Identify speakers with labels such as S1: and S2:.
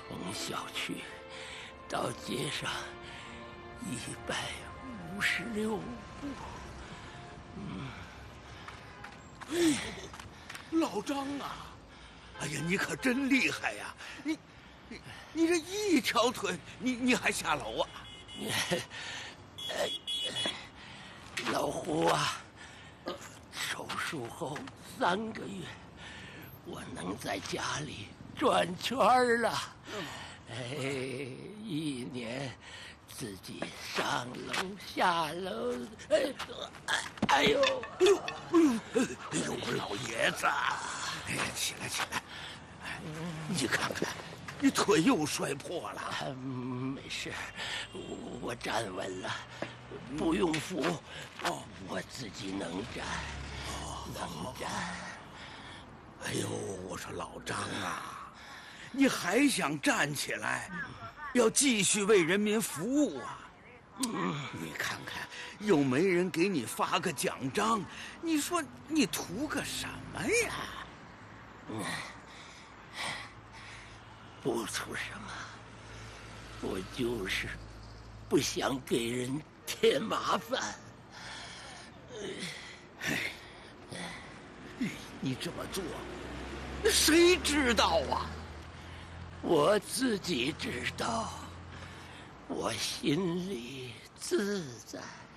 S1: 从小区到街上156步。
S2: 老张啊，哎呀，你可真厉害呀！你这一条腿，你还下楼啊？
S1: 老胡啊，手术后3个月，我能在家里转圈了。1年自己上楼下楼，哎呦，
S2: 我老爷子，哎呀，起来起来，你看看，你腿又摔破了。
S1: 没事，我站稳了，不用扶，我自己能站，能站。
S2: 哎呦，我说老张啊，你还想站起来，要继续为人民服务啊？你看看，又没人给你发个奖章，你说你图个什么呀？
S1: 不图什么，我就是不想给人添麻烦。
S2: 你这么做，谁知道啊？
S1: 我自己知道，我心里自在。